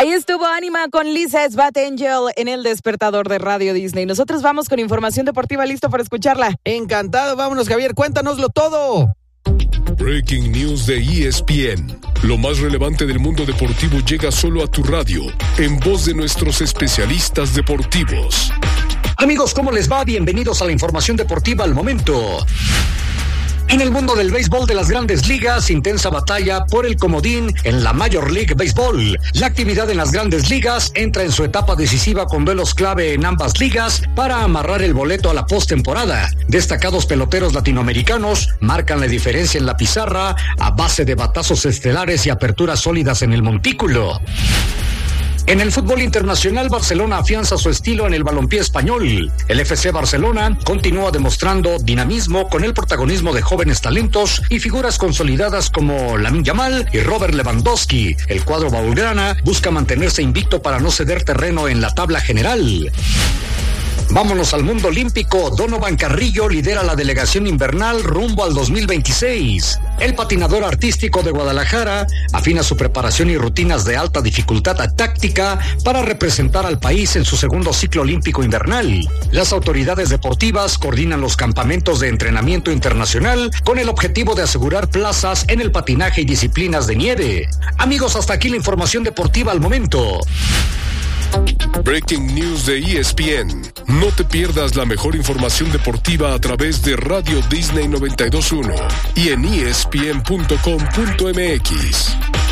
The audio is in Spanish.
Ahí estuvo Anima con Lisa Bad Angel en el despertador de Radio Disney. Nosotros vamos con información deportiva, listo para escucharla. Encantado, vámonos Javier, cuéntanoslo todo. Breaking News de ESPN. Lo más relevante del mundo deportivo llega solo a tu radio, en voz de nuestros especialistas deportivos. Amigos, ¿cómo les va? Bienvenidos a la información deportiva al momento. En el mundo del béisbol de las grandes ligas, intensa batalla por el comodín en la Major League Baseball. La actividad en las grandes ligas entra en su etapa decisiva con duelos clave en ambas ligas para amarrar el boleto a la postemporada. Destacados peloteros latinoamericanos marcan la diferencia en la pizarra a base de batazos estelares y aperturas sólidas en el montículo. En el fútbol internacional, Barcelona afianza su estilo en el balompié español. El FC Barcelona continúa demostrando dinamismo con el protagonismo de jóvenes talentos y figuras consolidadas como Lamine Yamal y Robert Lewandowski. El cuadro blaugrana busca mantenerse invicto para no ceder terreno en la tabla general. Vámonos al mundo olímpico. Donovan Carrillo lidera la delegación invernal rumbo al 2026. El patinador artístico de Guadalajara afina su preparación y rutinas de alta dificultad táctica para representar al país en su segundo ciclo olímpico invernal. Las autoridades deportivas coordinan los campamentos de entrenamiento internacional con el objetivo de asegurar plazas en el patinaje y disciplinas de nieve. Amigos, hasta aquí la información deportiva al momento. Breaking News de ESPN. No te pierdas la mejor información deportiva a través de Radio Disney 92.1 y en ESPN.com.mx.